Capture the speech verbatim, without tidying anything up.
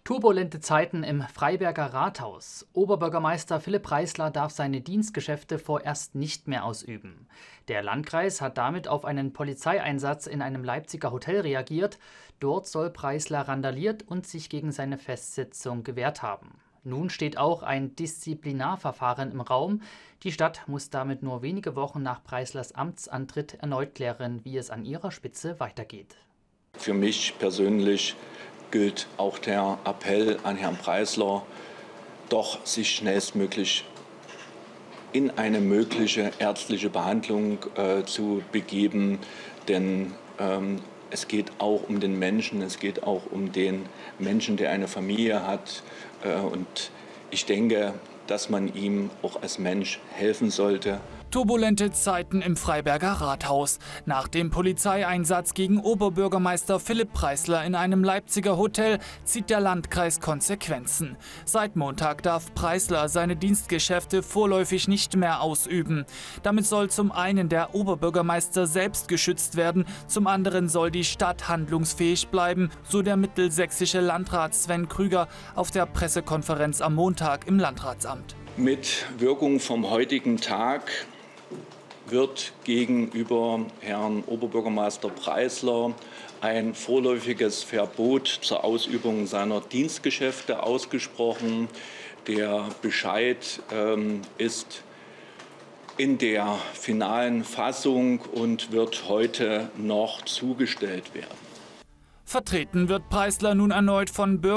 Turbulente Zeiten im Freiberger Rathaus. Oberbürgermeister Philipp Preisler darf seine Dienstgeschäfte vorerst nicht mehr ausüben. Der Landkreis hat damit auf einen Polizeieinsatz in einem Leipziger Hotel reagiert. Dort soll Preisler randaliert und sich gegen seine Festsitzung gewehrt haben. Nun steht auch ein Disziplinarverfahren im Raum. Die Stadt muss damit nur wenige Wochen nach Preislers Amtsantritt erneut klären, wie es an ihrer Spitze weitergeht. Für mich persönlich gilt auch der Appell an Herrn Preisler, doch sich schnellstmöglich in eine mögliche ärztliche Behandlung äh, zu begeben. Denn ähm, es geht auch um den Menschen, es geht auch um den Menschen, der eine Familie hat. Äh, und ich denke, dass man ihm auch als Mensch helfen sollte. Turbulente Zeiten im Freiberger Rathaus. Nach dem Polizeieinsatz gegen Oberbürgermeister Philipp Preisler in einem Leipziger Hotel zieht der Landkreis Konsequenzen. Seit Montag darf Preisler seine Dienstgeschäfte vorläufig nicht mehr ausüben. Damit soll zum einen der Oberbürgermeister selbst geschützt werden, zum anderen soll die Stadt handlungsfähig bleiben, so der mittelsächsische Landrat Sven Krüger auf der Pressekonferenz am Montag im Landratsamt. Mit Wirkung vom heutigen Tag wird gegenüber Herrn Oberbürgermeister Preisler ein vorläufiges Verbot zur Ausübung seiner Dienstgeschäfte ausgesprochen. Der Bescheid ähm, ist in der finalen Fassung und wird heute noch zugestellt werden. Vertreten wird Preisler nun erneut von Bürgern